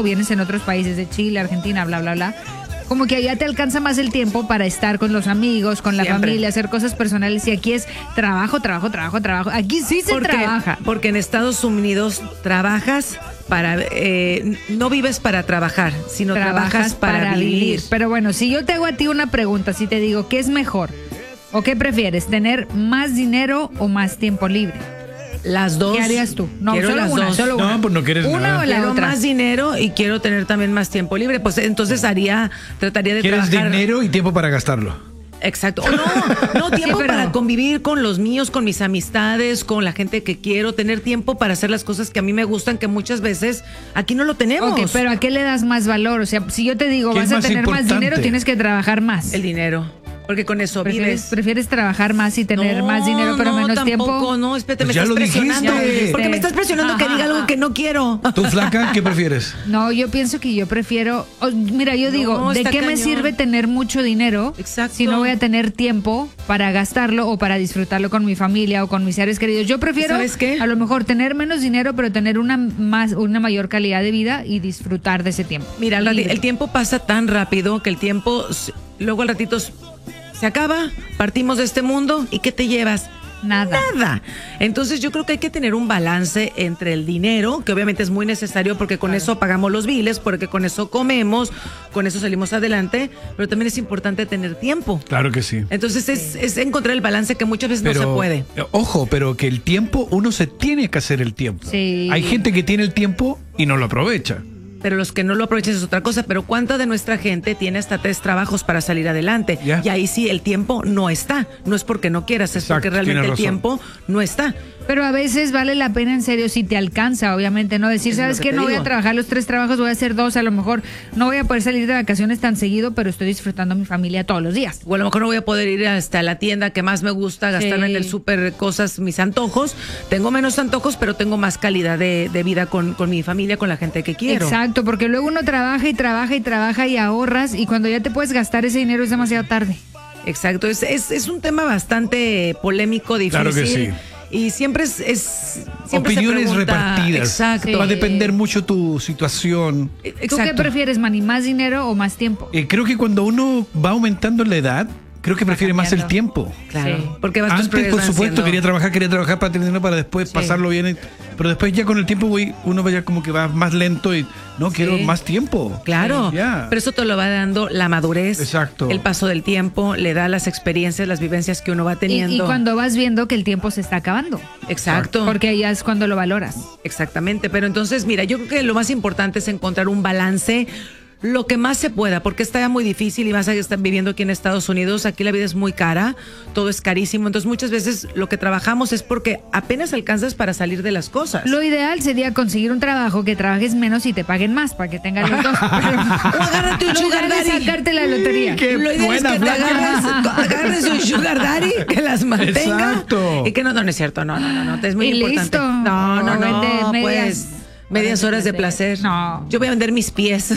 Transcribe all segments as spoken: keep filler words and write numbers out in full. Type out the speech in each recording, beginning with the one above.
o vienes en otros países de Chile, Argentina, bla, bla, bla, como que allá te alcanza más el tiempo para estar con los amigos, con la Siempre. familia, hacer cosas personales. Y aquí es trabajo, trabajo, trabajo, trabajo. Aquí sí se porque, trabaja. Porque en Estados Unidos trabajas para... Eh, no vives para trabajar, sino trabajas, trabajas para, para vivir. vivir. Pero bueno, si yo te hago a ti una pregunta, si te digo, ¿qué es mejor? ¿O qué prefieres? ¿Tener más dinero o más tiempo libre? Las dos. ¿Qué harías tú? No, quiero solo las una, dos. solo una. No, pues no quieres una nada. o la Quiero otra. más dinero y quiero tener también más tiempo libre. Pues entonces haría, trataría de ¿Quieres trabajar. dinero y tiempo para gastarlo? Exacto. O no, no, tiempo Sí, pero- para convivir con los míos, con mis amistades, con la gente que quiero, tener tiempo para hacer las cosas que a mí me gustan, que muchas veces aquí no lo tenemos. Ok, pero ¿a qué le das más valor? O sea, si yo te digo, ¿Qué vas es a más tener más importante? dinero, tienes que trabajar más. El dinero. Porque con eso ¿Prefieres, vives. prefieres trabajar más y tener No, más dinero, pero no, menos tampoco, tiempo? No, espérate, Pues me ya estás lo presionando. dijiste. Porque me estás presionando que diga algo que no quiero. ¿Tú, flaca, qué prefieres? No, yo pienso que yo prefiero... oh, mira, yo digo, No, ¿de está qué me cañón. sirve tener mucho dinero Exacto. si no voy a tener tiempo para gastarlo o para disfrutarlo con mi familia o con mis seres queridos? Yo prefiero, ¿Sabes qué? a lo mejor, tener menos dinero, pero tener una, más, una mayor calidad de vida y disfrutar de ese tiempo. Mira, el, rati- Libre. el tiempo pasa tan rápido que el tiempo, s- luego al ratito s- se acaba, partimos de este mundo y ¿qué te llevas? Nada. Nada. Entonces yo creo que hay que tener un balance entre el dinero, que obviamente es muy necesario porque con eso pagamos los biles, porque con eso comemos, con eso salimos adelante, pero también es importante tener tiempo. Claro que sí. Entonces es, es encontrar el balance que muchas veces Pero, no se puede. eh, ojo, pero que el tiempo, uno se tiene que hacer el tiempo. Sí. Hay gente que tiene el tiempo y no lo aprovecha. Pero los que no lo aprovechan es otra cosa. Pero ¿cuánta de nuestra gente tiene hasta tres trabajos para salir adelante? Ya. Y ahí sí, el tiempo no está. No es porque no quieras, es Exacto, porque realmente tienes el razón. tiempo no está. Pero a veces vale la pena, en serio, si te alcanza, obviamente, no decir, Es lo ¿sabes que qué? te No voy digo. a trabajar los tres trabajos, voy a hacer dos, a lo mejor no voy a poder salir de vacaciones tan seguido, pero estoy disfrutando a mi familia todos los días. O a lo mejor no voy a poder ir hasta la tienda que más me gusta, gastarme Sí. en el súper cosas, mis antojos. Tengo menos antojos, pero tengo más calidad de, de vida con, con mi familia, con la gente que quiero. Exacto, porque luego uno trabaja y trabaja y trabaja y ahorras, y cuando ya te puedes gastar ese dinero es demasiado tarde. Exacto. Es, es, es un tema bastante polémico, difícil. Claro que sí. Y siempre es... es siempre se Opiniones pregunta- repartidas. Exacto. Va a depender mucho tu situación. ¿Tú qué Exacto. prefieres, Manny? ¿Más dinero o más tiempo? Eh, creo que cuando uno va aumentando la edad, creo que prefiere más el cambiando. tiempo. Claro, Sí. porque vas tus Antes, prioridades por van supuesto, siendo- quería trabajar, quería trabajar para tener dinero para después Sí. pasarlo bien. y- Pero después ya con el tiempo voy, uno vaya como que va más lento y no quiero Sí. más tiempo. Claro, Ya. pero eso te lo va dando la madurez, Exacto. el paso del tiempo, le da las experiencias, las vivencias que uno va Y, teniendo. y cuando vas viendo que el tiempo se está acabando, Exacto, porque ahí es cuando lo valoras. exactamente. Pero entonces, mira, yo creo que lo más importante es encontrar un balance. Lo que más se pueda, porque está ya muy difícil y vas a estar viviendo aquí en Estados Unidos, aquí la vida es muy cara, todo es carísimo, entonces muchas veces lo que trabajamos es porque apenas alcanzas para salir de las cosas. Lo ideal sería conseguir un trabajo que trabajes menos y te paguen más para que tengas los dos. Pero O agárrate un lo sugar ideal es daddy. sacarte la lotería. Qué Lo ideal buena es que te flaca. agarres, agarres un sugar daddy que las mantenga. Exacto. Y que no, no, no es cierto, no, no, no, no, es muy Y importante. listo. No, no, O vende no, medias pues medias horas de placer. No. Yo voy a vender mis pies.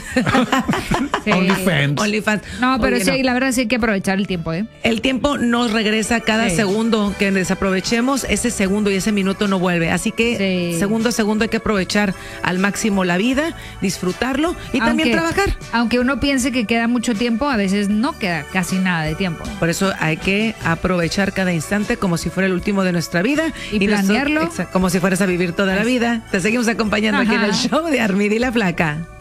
Sí. OnlyFans. OnlyFans. No, pero Oye, sí, no. la verdad sí hay que aprovechar el tiempo, ¿eh? El tiempo nos regresa cada Sí. segundo que desaprovechemos, ese segundo y ese minuto no vuelve. Así que Sí. segundo a segundo hay que aprovechar al máximo la vida, disfrutarlo y también trabajar. Aunque uno piense que queda mucho tiempo, a veces no queda casi nada de tiempo. Por eso hay que aprovechar cada instante como si fuera el último de nuestra vida. Y nosotros- planearlo. Exacto, como si fueras a vivir toda la vida. Te seguimos acompañando aquí en el Ajá. show de Armida y la Flaca.